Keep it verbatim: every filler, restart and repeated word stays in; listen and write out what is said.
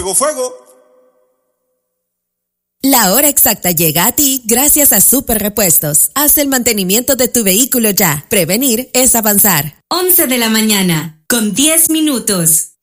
Fuego, fuego. La hora exacta llega a ti gracias a Super Repuestos. Haz el mantenimiento de tu vehículo ya. Prevenir es avanzar. once de la mañana, con diez minutos.